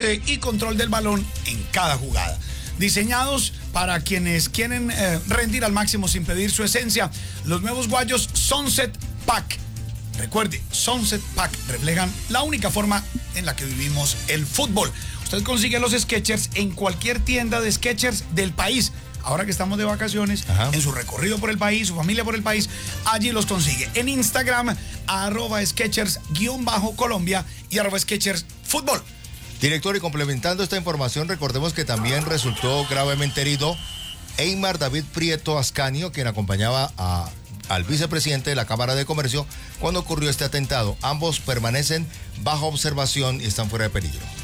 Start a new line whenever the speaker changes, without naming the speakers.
pase y control del balón en cada jugada. Diseñados para quienes quieren rendir al máximo sin perder su esencia, los nuevos guayos Sunset Pack. Recuerde, Sunset Pack reflejan la única forma en la que vivimos el fútbol. Usted consigue los Skechers en cualquier tienda de Skechers del país. Ahora que estamos de vacaciones, en su recorrido por el país, su familia por el país, allí los consigue. En Instagram, @Skechers_Colombia y @SkechersFútbol.
Director, y complementando esta información, recordemos que también resultó gravemente herido Eymar David Prieto Ascanio, quien acompañaba al vicepresidente de la Cámara de Comercio cuando ocurrió este atentado. Ambos permanecen bajo observación y están fuera de peligro.